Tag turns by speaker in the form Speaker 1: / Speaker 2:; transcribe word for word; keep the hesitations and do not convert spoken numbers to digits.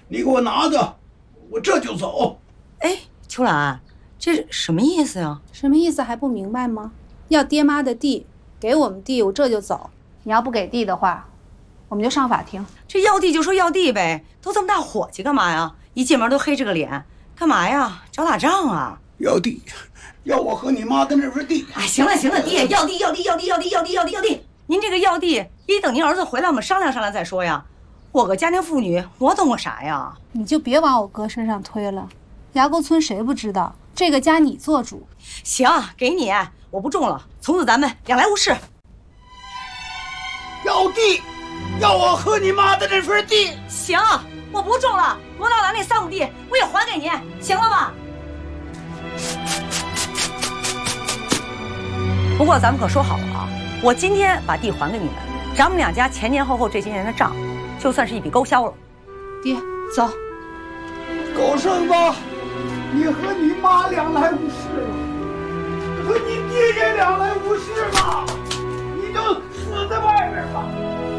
Speaker 1: 你给我拿着，我这就走。
Speaker 2: 哎，秋兰，这什么意思呀？
Speaker 3: 什么意思还不明白吗？要爹妈的地，给我们地，我这就走。你要不给地的话，我们就上法庭。
Speaker 2: 这要地就说要地呗，都这么大伙计干嘛呀？一进门都黑着个脸，干嘛呀？找打仗啊？
Speaker 1: 要地，要我和你妈的那份地。
Speaker 2: 哎，行了行了，爹，要地要地要地要地要地要地要地。您这个要地，也得等您儿子回来，我们商量商量再说呀。我个家庭妇女，我懂我啥呀？
Speaker 3: 你就别往我哥身上推了。崖沟村谁不知道？这个家你做主。
Speaker 2: 行，给你，我不中了，从此咱们两来无事。
Speaker 1: 要地，要我和你妈的那份地。
Speaker 2: 行，我不中了，罗大兰那三亩地我也还给您，行了吧？不过咱们可说好了啊，我今天把地还给你们，咱们两家前前后后这些年的账，就算是一笔勾销了。
Speaker 3: 爹，走。
Speaker 1: 狗剩子，你和你妈两来无事了。